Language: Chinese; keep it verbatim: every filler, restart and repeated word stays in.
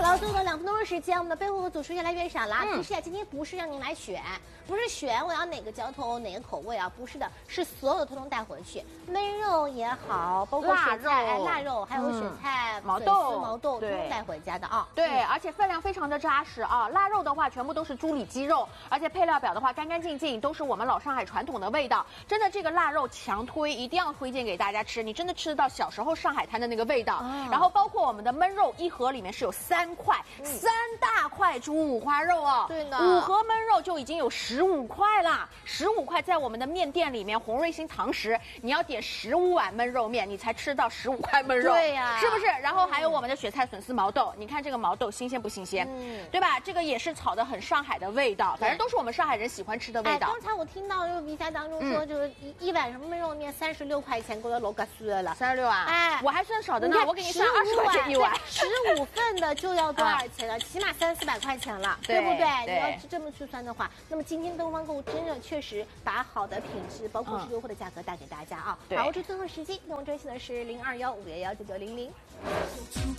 了，最后的两分钟的时间，我们的备货和组数越来越少了。 嗯、 提示啊，今天不是让您来选，不是选我要哪个浇头、哪个口味啊，不是的，是所有的通通带回去。焖肉也好，包括雪菜、哎、腊肉，还有雪菜、 毛豆、 毛豆，通通带回家的啊。 对，嗯、而且分量非常的扎实啊。腊肉的话，全部都是猪里脊肉，而且配料表的话干干净净，都是我们老上海传统的味道。真的，这个腊肉强推，一定要推荐给大家吃。你真的吃得到小时候上海滩的那个味道。哦、然后包括我们的焖肉，一盒里面是有三块，嗯、三大块猪五花肉哦。 对的， 五盒焖肉就已经有十五块啦，十五块在我们的面店里面，红瑞兴堂食，你要点十五碗焖肉面，你才吃到十五块焖肉。 对呀、啊， 是不是？然后还有我们的雪菜笋丝毛豆，你看这个毛豆新鲜不新鲜？嗯，对吧？这个也是炒的很上海的味道，反正都是我们上海人喜欢吃的味道。 哎，刚才我听到就是比赛当中说，就是一一碗什么焖肉面三十六块钱，给我楼个死了。 三十六啊？哎，我还算少的呢，我给你算二十块钱一碗， 十五份的就要多少钱了？起码三四百块钱了，对不对？你要是这么去算的话，那么今天东方购物真的确实把好的品质，包括是优惠的价格带给大家啊。把握住最后时机，用专线的是零二幺五幺幺九九零零。